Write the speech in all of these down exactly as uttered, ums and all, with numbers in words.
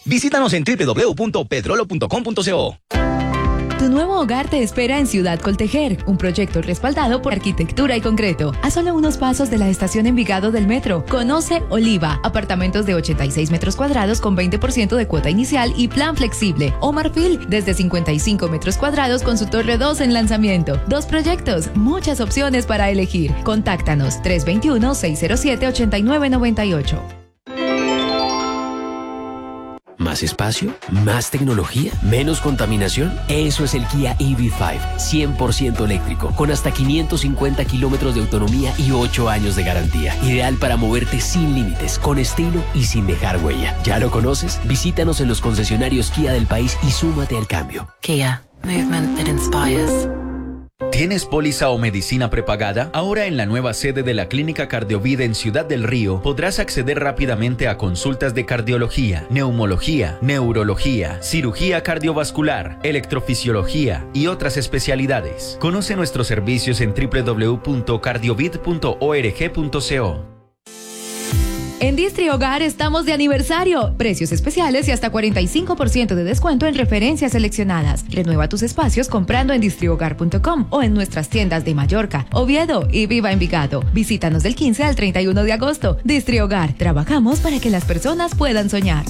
Visítanos en doble u doble u doble u punto pedrolo punto com punto co. Tu nuevo hogar te espera en Ciudad Coltejer, un proyecto respaldado por Arquitectura y Concreto. A solo unos pasos de la estación Envigado del metro. Conoce Oliva, apartamentos de ochenta y seis metros cuadrados con veinte por ciento de cuota inicial y plan flexible. O Marfil, desde cincuenta y cinco metros cuadrados con su torre dos en lanzamiento. Dos proyectos, muchas opciones para elegir. Contáctanos tres dos uno, seis cero siete, ocho nueve nueve ocho. ¿Más espacio? ¿Más tecnología? ¿Menos contaminación? Eso es el Kia E V cinco, cien por ciento eléctrico, con hasta quinientos cincuenta kilómetros de autonomía y ocho años de garantía. Ideal para moverte sin límites, con estilo y sin dejar huella. ¿Ya lo conoces? Visítanos en los concesionarios Kia del país y súmate al cambio. Kia, movement that inspires. ¿Tienes póliza o medicina prepagada? Ahora en la nueva sede de la Clínica Cardiovida en Ciudad del Río podrás acceder rápidamente a consultas de cardiología, neumología, neurología, cirugía cardiovascular, electrofisiología y otras especialidades. Conoce nuestros servicios en doble u doble u doble u punto cardiovid punto org punto co. En Distri Hogar estamos de aniversario. Precios especiales y hasta cuarenta y cinco por ciento de descuento en referencias seleccionadas. Renueva tus espacios comprando en distrihogar punto com o en nuestras tiendas de Mallorca, Oviedo y Viva Envigado. Visítanos del quince al treinta y uno de agosto. Distri Hogar. Trabajamos para que las personas puedan soñar.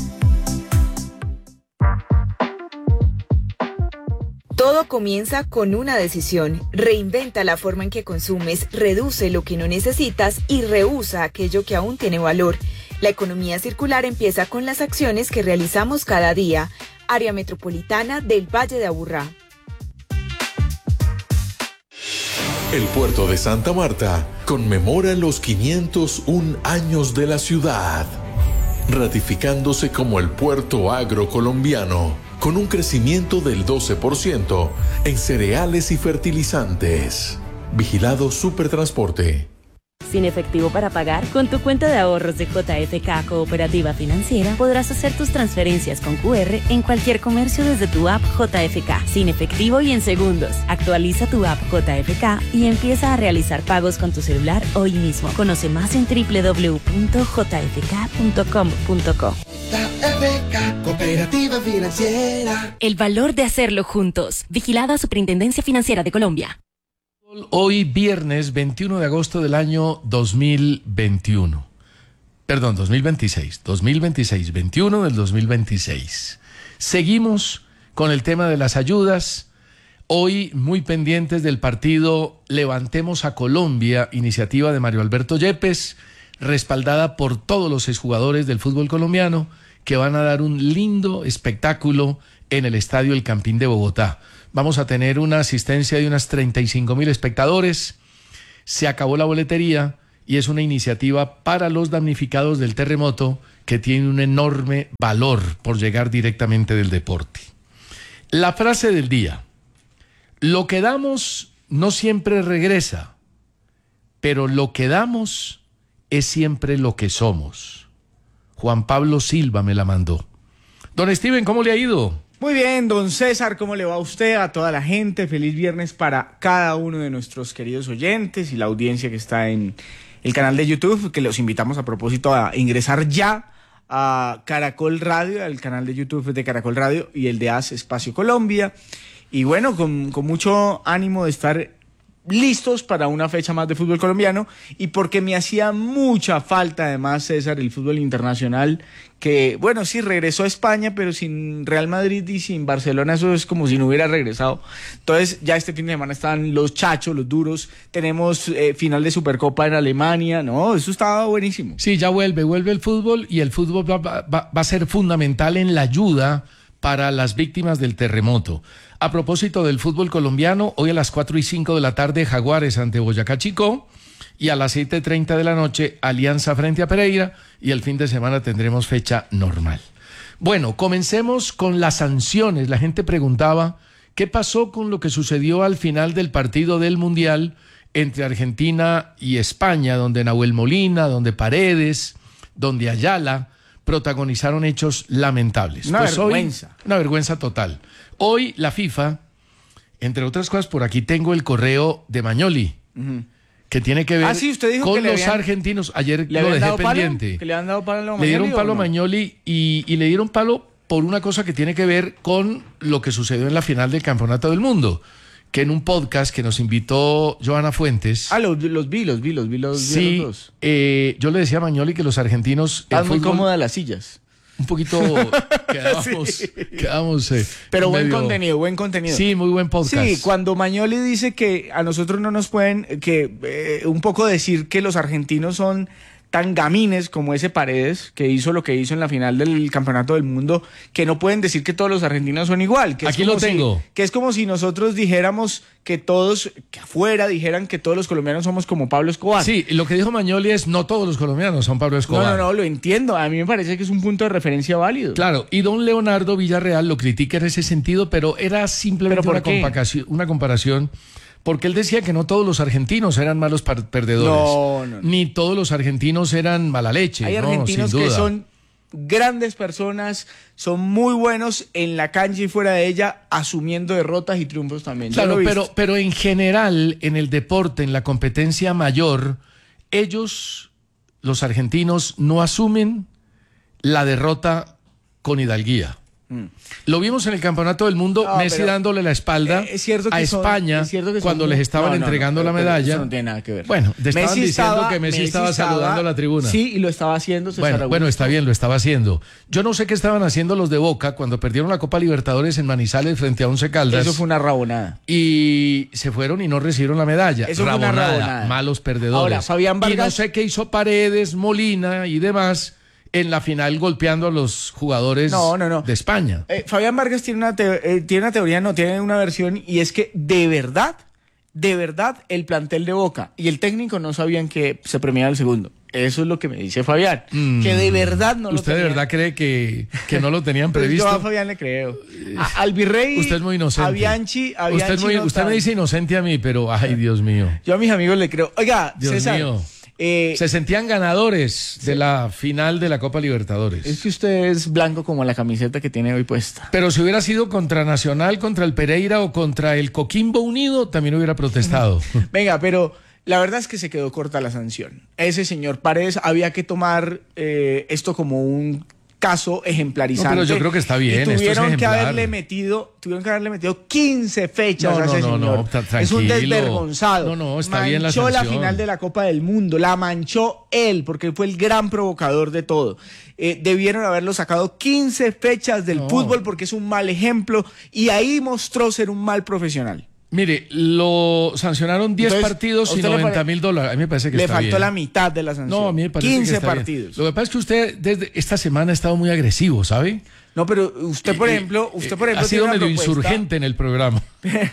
Todo comienza con una decisión. Reinventa la forma en que consumes, reduce lo que no necesitas y rehúsa aquello que aún tiene valor. La economía circular empieza con las acciones que realizamos cada día. Área Metropolitana del Valle de Aburrá. El puerto de Santa Marta conmemora los quinientos un años de la ciudad, ratificándose como el puerto agrocolombiano, con un crecimiento del doce por ciento en cereales y fertilizantes. Vigilado Supertransporte. Sin efectivo para pagar, con tu cuenta de ahorros de J F K Cooperativa Financiera podrás hacer tus transferencias con Q R en cualquier comercio desde tu app J F K, sin efectivo y en segundos. Actualiza tu app J F K y empieza a realizar pagos con tu celular hoy mismo. Conoce más en doble u doble u doble u punto j f k punto com punto co. J F K Cooperativa Financiera. El valor de hacerlo juntos. Vigilada Superintendencia Financiera de Colombia. Hoy viernes veintiuno de agosto del año dos mil veintiuno. Perdón, dos mil veintiséis. dos mil veintiséis, veintiuno del dos mil veintiséis. Seguimos con el tema de las ayudas. Hoy muy pendientes del partido Levantemos a Colombia, iniciativa de Mario Alberto Yepes, respaldada por todos los exjugadores del fútbol colombiano, que van a dar un lindo espectáculo en el Estadio El Campín de Bogotá. Vamos a tener una asistencia de unas treinta y cinco mil espectadores. Se acabó la boletería y es una iniciativa para los damnificados del terremoto que tiene un enorme valor por llegar directamente del deporte. La frase del día: lo que damos no siempre regresa, pero lo que damos es siempre lo que somos. Juan Pablo Silva me la mandó. Don Steven, ¿cómo le ha ido? Muy bien, don César, ¿cómo le va a usted, a toda la gente? Feliz viernes para cada uno de nuestros queridos oyentes y la audiencia que está en el canal de YouTube, que los invitamos a propósito a ingresar ya a Caracol Radio, al canal de YouTube de Caracol Radio y el de Haz Espacio Colombia. Y bueno, con, con mucho ánimo de estar listos para una fecha más de fútbol colombiano y porque me hacía mucha falta además, César, el fútbol internacional, que bueno, sí regresó a España, pero sin Real Madrid y sin Barcelona eso es como si no hubiera regresado. Entonces ya este fin de semana están los chachos, los duros, tenemos eh, final de Supercopa en Alemania, no, eso estaba buenísimo. Sí, ya vuelve, vuelve el fútbol y el fútbol va, va, va a ser fundamental en la ayuda para las víctimas del terremoto. A propósito del fútbol colombiano, hoy a las cuatro y cinco de la tarde, Jaguares ante Boyacá Chicó, y a las siete y treinta de la noche, Alianza frente a Pereira, y el fin de semana tendremos fecha normal. Bueno, comencemos con las sanciones. La gente preguntaba, ¿qué pasó con lo que sucedió al final del partido del Mundial entre Argentina y España, donde Nahuel Molina, donde Paredes, donde Ayala protagonizaron hechos lamentables? Una pues vergüenza. Hoy, una vergüenza total. Hoy la FIFA, entre otras cosas, por aquí tengo el correo de Magnoli, uh-huh, que tiene que ver ah, sí, usted dijo con que los habían, argentinos. Ayer ¿le lo dejé dado pendiente. Palo? ¿Que le han dado palo a Magnoli? Le dieron palo a no? Magnoli y, y le dieron palo por una cosa que tiene que ver con lo que sucedió en la final del Campeonato del Mundo, que en un podcast que nos invitó Joana Fuentes... Ah, los, los vi, los vi, los vi, los vi. Sí, los dos. Eh, yo le decía a Magnoli que los argentinos... Están muy cómodas las sillas. Un poquito quedamos, sí. quedamos eh, pero buen medio... contenido, buen contenido. Sí, muy buen podcast. Sí, cuando Magnoli dice que a nosotros no nos pueden, que eh, un poco decir que los argentinos son tan gamines como ese Paredes, que hizo lo que hizo en la final del Campeonato del Mundo, que no pueden decir que todos los argentinos son igual. Que Aquí es como lo tengo. Si, que es como si nosotros dijéramos que todos, que afuera dijeran que todos los colombianos somos como Pablo Escobar. Sí, lo que dijo Magnoli es no todos los colombianos son Pablo Escobar. No, no, no, lo entiendo. A mí me parece que es un punto de referencia válido. Claro, y don Leonardo Villarreal lo critica en ese sentido, pero era simplemente ¿Pero una, comparación, una comparación, porque él decía que no todos los argentinos eran malos perdedores. No, no, no. Ni todos los argentinos eran mala leche. Hay no, argentinos sin duda. que son grandes personas, son muy buenos en la cancha y fuera de ella, asumiendo derrotas y triunfos también. Claro, pero, pero en general, en el deporte, en la competencia mayor, ellos, los argentinos, no asumen la derrota con hidalguía. Mm. Lo vimos en el Campeonato del Mundo, no, Messi dándole la espalda es cierto que a son, España es cierto que cuando son, les estaban no, no, entregando no, la medalla. Eso no tiene nada que ver. Bueno, te estaban Messi diciendo estaba, que Messi, Messi estaba, estaba saludando a la tribuna. Sí, y lo estaba haciendo. César bueno, Augusto. bueno, está bien, lo estaba haciendo. Yo no sé qué estaban haciendo los de Boca cuando perdieron la Copa Libertadores en Manizales frente a Once Caldas. Eso fue una rabonada. Y se fueron y no recibieron la medalla. Eso rabonada, fue una rabonada. Malos perdedores. Ahora, Fabián Vargas... Y no sé qué hizo Paredes, Molina y demás en la final golpeando a los jugadores no, no, no. de España. Eh, Fabián Vargas tiene una, te eh, tiene una teoría, no, tiene una versión, y es que de verdad, de verdad, el plantel de Boca y el técnico no sabían que se premiaba el segundo. Eso es lo que me dice Fabián, mm. que de verdad no lo ¿Usted tenían. de verdad cree que, que no lo tenían previsto? Pues yo a Fabián le creo. A, al Virrey, usted es muy inocente. A Bianchi, a Bianchi usted, es muy, no usted me dice inocente a mí, pero ay, Dios mío. Yo a mis amigos le creo. Oiga, Dios César. mío. Eh, se sentían ganadores sí. de la final de la Copa Libertadores. Es que usted es blanco como la camiseta que tiene hoy puesta. Pero si hubiera sido contra Nacional, contra el Pereira o contra el Coquimbo Unido, también hubiera protestado. Venga, pero la verdad es que se quedó corta la sanción. Ese señor Paredes había que tomar eh, esto como un caso ejemplarizante. No, pero yo creo que está bien. Y tuvieron esto es que haberle metido, tuvieron que haberle metido quince fechas no, a ese no, señor. No, no, tranquilo. Es un desvergonzado. No, no, está manchó bien la sanción. la final de la Copa del Mundo, la manchó él, porque él fue el gran provocador de todo. Eh, debieron haberlo sacado quince fechas del no. fútbol porque es un mal ejemplo y ahí mostró ser un mal profesional. Mire, lo sancionaron diez Entonces, partidos y noventa mil dólares. A mí me parece que le está bien. Le faltó la mitad de la sanción. No, a mí me parece quince que está partidos. Bien. Lo que pasa es que usted desde esta semana ha estado muy agresivo, ¿sabe? No, pero usted, por ejemplo, usted, por ejemplo, ha sido medio propuesta... insurgente en el programa.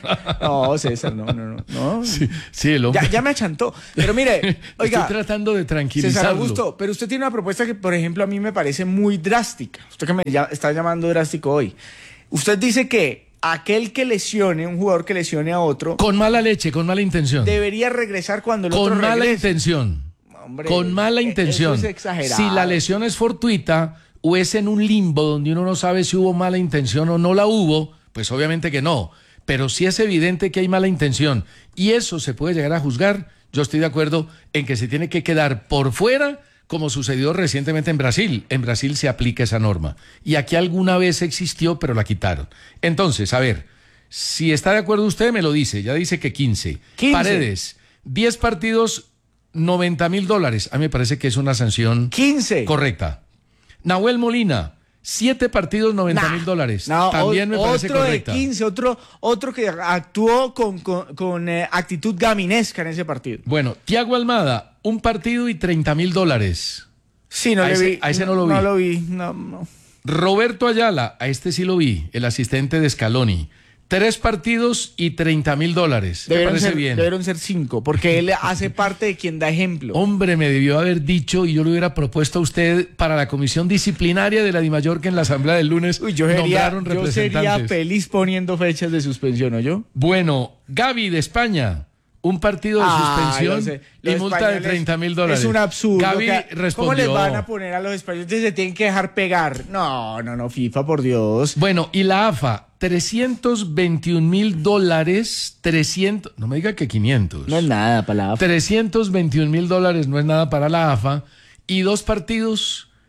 No, César, no, no, no. no. Sí, sí, el hombre. Ya, ya me achantó. Pero mire, oiga. Estoy tratando de tranquilizarlo. César Augusto, pero usted tiene una propuesta que, por ejemplo, a mí me parece muy drástica. Usted que me ya, está llamando drástico hoy. Usted dice que aquel que lesione, un jugador que lesione a otro... Con mala leche, con mala intención. Debería regresar cuando el con otro regrese. Con mala intención. Hombre, con mala intención. Eso es exagerado. Si la lesión es fortuita o es en un limbo donde uno no sabe si hubo mala intención o no la hubo, pues obviamente que no. Pero si es evidente que hay mala intención y eso se puede llegar a juzgar, yo estoy de acuerdo en que se tiene que quedar por fuera, como sucedió recientemente en Brasil. En Brasil se aplica esa norma. Y aquí alguna vez existió, pero la quitaron. Entonces, a ver, si está de acuerdo usted, me lo dice. Ya dice que quince. quince. Paredes, diez partidos, noventa mil dólares. A mí me parece que es una sanción quince. Correcta. Nahuel Molina, siete partidos, noventa mil nah, dólares. No, También me parece otro correcta. De quince, otro, otro que actuó con, con, con eh, actitud gaminesca en ese partido. Bueno, Thiago Almada, un partido y treinta mil dólares. Sí, no a le ese, vi. A ese no, no lo vi. No lo vi, no, no. Roberto Ayala, a este sí lo vi, el asistente de Scaloni. Tres partidos y treinta mil dólares. Debieron me parece ser, bien. Debieron ser cinco, porque él hace parte de quien da ejemplo. Hombre, me debió haber dicho y yo lo hubiera propuesto a usted para la comisión disciplinaria de la DIMAYOR que en la asamblea del lunes Uy, yo sería, nombraron yo representantes. sería feliz poniendo fechas de suspensión, ¿o yo? Bueno, Gaby de España. Un partido de ah, suspensión sé, y multa de treinta mil dólares. Es un absurdo. Gaby que, respondió. ¿Cómo les van a poner a los españoles? Se tienen que dejar pegar. No, no, no, FIFA, por Dios. Bueno, y la A F A, trescientos veintiún mil dólares, trescientos, no me diga que quinientos. No es nada para la A F A. trescientos veintiún mil dólares no es nada para la A F A. Y dos partidos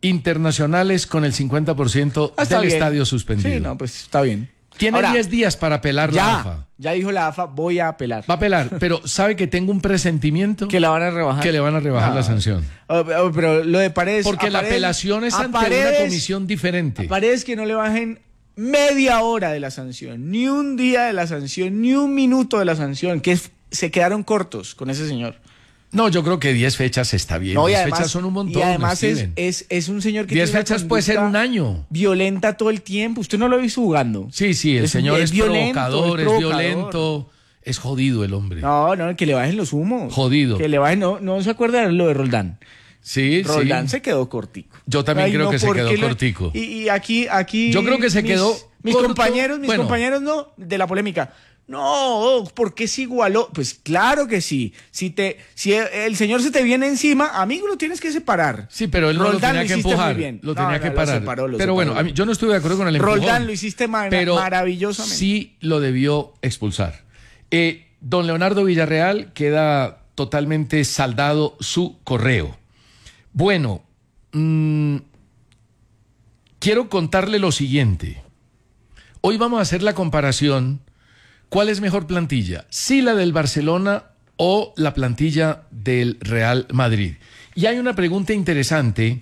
internacionales con el cincuenta por ciento Ah, está del bien. estadio suspendido. Sí, no, pues está bien. Tiene Ahora, diez días para apelar la ya, AFA. ya dijo la AFA, voy a apelar. Va a apelar, pero sabe que tengo un presentimiento Que la van a rebajar. que le van a rebajar Ah. la sanción. Oh, oh, pero lo de Paredes... Porque a la Paredes- apelación es a ante Paredes- una comisión diferente. a Paredes que no le bajen media hora de la sanción, ni un día de la sanción, ni un minuto de la sanción, que es- se quedaron cortos con ese señor. No, yo creo que diez fechas está bien. No, y diez además, fechas son un montón. y además es, Steven. es, es un señor que diez tiene una fechas puede ser conducta un año. violenta todo el tiempo. Usted no lo ha visto jugando. Sí, sí, el Es un- señor es es, violento, provocador, es es provocador. violento, es jodido el hombre. No, no, que le bajen los humos. Jodido. Que le bajen, no, no se acuerda de lo de Roldán. Sí, Roldán sí. se quedó cortico. Yo también creo que se ¿por quedó qué le- cortico. Y, y aquí, aquí. Yo creo que se mis- quedó Mis corto. compañeros, mis Bueno. compañeros no, de la polémica. No, ¿por qué se igualó? Pues claro que sí. Si te, si el señor se te viene encima, amigo, lo tienes que separar. Sí, pero él no lo Roldán tenía que hiciste muy empujar, bien. lo No, tenía no, que lo parar. separó, lo pero separó. bueno, a mí- yo no estuve de acuerdo con el empujón. Roldán, lo hiciste ma- pero maravillosamente. sí lo debió expulsar. Eh, don Leonardo Villarreal queda totalmente saldado su correo. Bueno, mmm, quiero contarle lo siguiente. Hoy vamos a hacer la comparación. ¿Cuál es mejor plantilla? ¿Sí la del Barcelona o la plantilla del Real Madrid? Y hay una pregunta interesante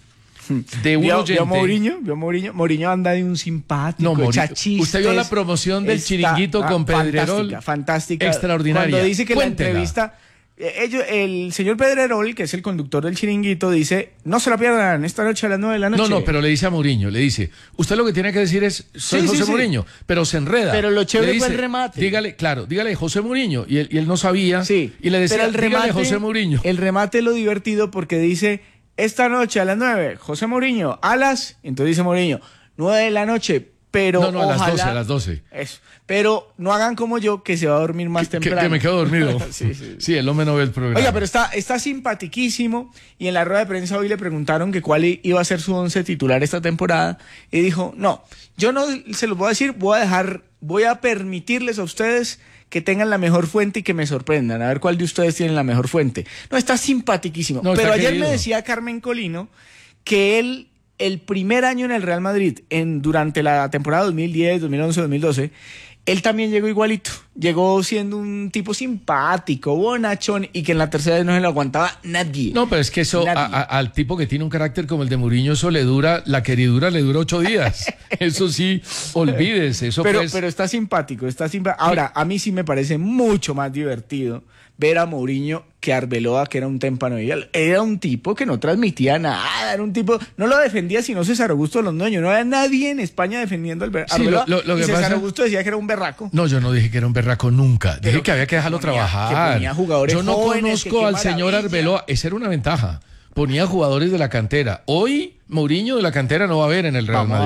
de un ¿Vio, oyente. ¿Vio a Mourinho? ¿Vio a Mourinho? Mourinho anda de un simpático, No, Mourinho. echa chistes. ¿Usted vio la promoción del Está- chiringuito con ah, Pedrerol? Fantástica, fantástica. Extraordinaria. Cuando dice que Cuéntela. la entrevista... eh, ellos- el señor Pedrerol, que es el conductor del chiringuito, dice, no se la pierdan esta noche a las nueve de la noche. No, no, pero le dice a Mourinho, le dice, usted lo que tiene que decir es, soy Sí, sí, José sí. Mourinho, pero se enreda. Pero lo chévere Le fue dice, el remate. Dígale, claro, dígale José Mourinho, y él, y él no sabía, Sí, y le decía, pero el dígale remate, José Mourinho. El remate es lo divertido porque dice, esta noche a las nueve, José Mourinho, a las... Entonces dice Mourinho, nueve de la noche, pero No, no, a las ojalá- doce, a las doce. Eso. Pero no hagan como yo, que se va a dormir más Que, temprano. que me quedo dormido. sí, sí. Sí, el hombre no ve el programa. Oiga, pero está, está simpatiquísimo y en la rueda de prensa hoy le preguntaron que cuál i- iba a ser su once titular esta temporada y dijo, no, yo no se los voy a decir, voy a dejar, voy a permitirles a ustedes que tengan la mejor fuente y que me sorprendan, a ver cuál de ustedes tiene la mejor fuente. No, está simpatiquísimo. No, está pero ayer querido. me decía Carmen Colino que él, el primer año en el Real Madrid, en, durante la temporada dos mil diez, dos mil once, dos mil doce, él también llegó igualito. Llegó siendo un tipo simpático, bonachón, y que en la tercera vez no se lo aguantaba nadie. No, pero es que eso, a- Nadie. a- al tipo que tiene un carácter como el de Mourinho, eso le dura, la queridura le dura ocho días. Eso sí, olvídese, eso pero, pues... pero está simpático, está simpático. Ahora, a mí sí me parece mucho más divertido ver a Mourinho que a Arbeloa, que era un témpano. Era un tipo que no transmitía nada, era un tipo, no lo defendía sino César Augusto Londoño, no había nadie en España defendiendo al Ber- Sí, Arbeloa, lo- lo- lo y que César pasa- Augusto decía que era un berraco. No, yo no dije que era un berraco nunca. Dije Pero que había que dejarlo ponía- trabajar. que ponía jugadores yo no jóvenes, que conozco qué al señor maravilla. Arbeloa. Esa era una ventaja. Ponía jugadores de la cantera. Hoy, Mourinho de la cantera no va a haber en el Real Vamos a Madrid.